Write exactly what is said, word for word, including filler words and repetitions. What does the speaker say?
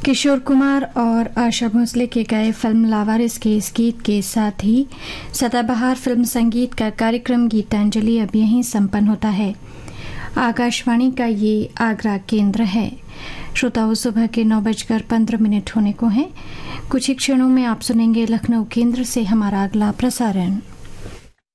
किशोर कुमार और आशा भोसले के गाए फिल्म लावारिस के इस गीत के साथ ही सदाबहार फिल्म संगीत का कार्यक्रम गीतांजलि अब यहीं संपन्न होता है। आकाशवाणी का ये आगरा केंद्र है। श्रोताओं, सुबह के नौ बजकर पंद्रह मिनट होने को हैं। कुछ ही क्षणों में आप सुनेंगे लखनऊ केंद्र से हमारा अगला प्रसारण।